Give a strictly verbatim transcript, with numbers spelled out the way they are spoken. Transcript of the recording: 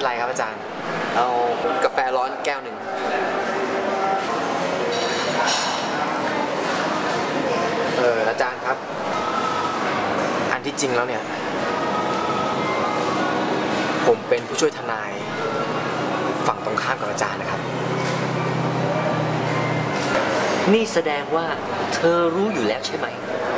ไรครับอาจารย์เอากาแฟร้อนแก้วหนึ่งเอออาจารย์ครับอันที่จริงแล้วเนี่ยผมเป็นผู้ช่วยทนายฝั่งตรงข้ามกับอาจารย์นะครับนี่แสดงว่าเธอรู้อยู่แล้วใช่ไหม